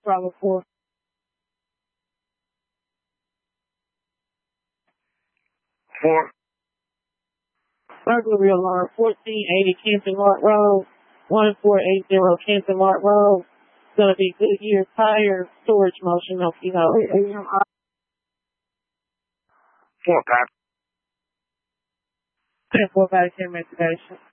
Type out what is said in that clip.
Bravo 4. Burglary alarm 1480 Canton Mart Road, 1480 Canton Mart Road. It's going to be Goodyear Tire Storage Motion, you know. 4, Pat. 10-4 back investigation.